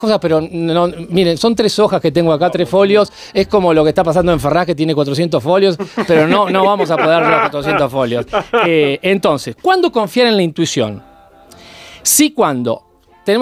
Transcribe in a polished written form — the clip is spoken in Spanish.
cosas, pero no, miren, son 3 hojas que tengo acá, 3 folios. Es como lo que está pasando en Ferraz, que tiene 400 folios, pero no vamos a poder los 400 folios. Entonces, ¿cuándo confiar en la intuición? Sí, cuando